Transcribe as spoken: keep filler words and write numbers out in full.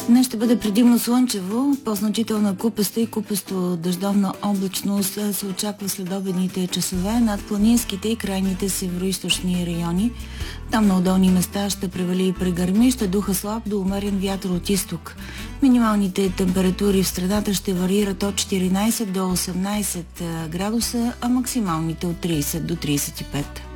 Днес ще бъде предимно слънчево, по-значителна купеста и купесто дъждовна облачност се очаква следобедните часове над планинските и крайните североизточни райони. Там на отделни места ще превали и прегърми, ще духа слаб до умерен вятър от изток. Минималните температури в страната ще варират от четиринайсет до осемнайсет градуса, а максималните от трийсет до трийсет и пет.